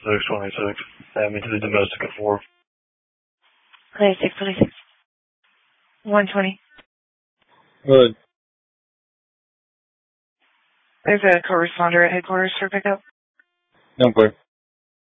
626. Have me to the domestic at 4. Okay, 626. 120. Good. There's a co-responder at headquarters for pickup. Okay.